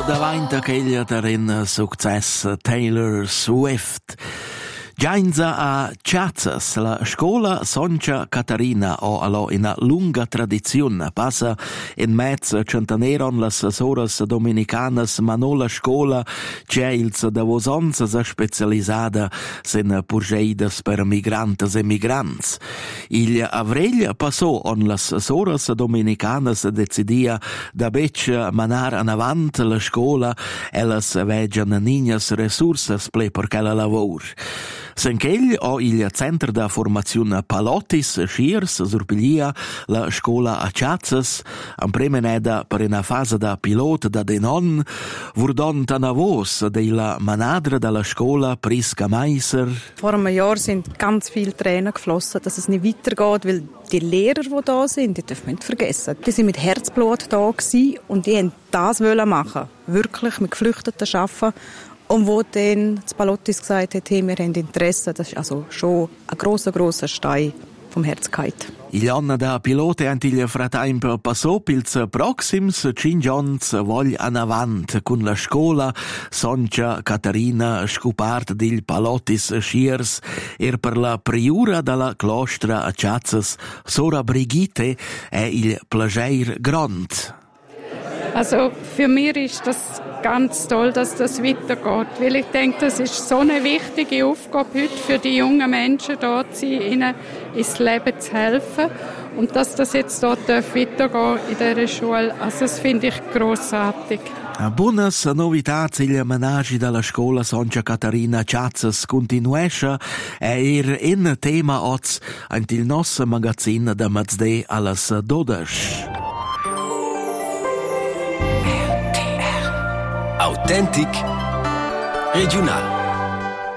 davanti che egli darin success Taylor Swift. Giainza a Ciazzas, la scuola Soncia Catarina o allo in lunga tradizione passa in mezzo centeneron las soras dominicanas manola scuola c'è ils da vosonza specializzata sin purgeidas per migrantes e migrants. Il avreglia passò on las soras dominicanas decidia da bec manar an avant la scuola e las vegian nignas resurses ple per quella lavor. Senchegl o il centro da formazione Palotis Schiers surpiglia la scuola a Ciazzas, am premeneda per una fase da pilot da denon, vurdon tanavos della manadra della scuola Prisca Meiser. Vor einem Jahr sind ganz viele Tränen geflossen, dass es nicht weitergeht, weil die Lehrer, die da sind, die dürfen wir nicht vergessen. Die sind mit Herzblut da gewesen und die haben das machen, wirklich mit Geflüchteten arbeiten. Und wo dann das Palotis gesagt hat, hey, wir haben Interesse, das ist also schon ein grosser Stein vom Herz gefallen. Il anno da pilote antiglia frattempo passò pils proxims 5 ans vogl an avant con la scuola Soncia Catarina scupart dil Palotis Schiers per la priura dalla clostra a Ciazzas Sora Brigitte è il plager grand. Also für mich ist das ganz toll, dass das weitergeht, weil ich denke, das ist so eine wichtige Aufgabe heute für die jungen Menschen, dort zu sein, ihnen ins Leben zu helfen und dass das jetzt dort weitergehen in dieser Schule, also das finde ich grossartig. Buonas novità il menagi dalla scuola Soncia Catarina Ciazzas continuesce e in tema oz ant il nostro magazzin da mezz'de allas 12. Authentic regional.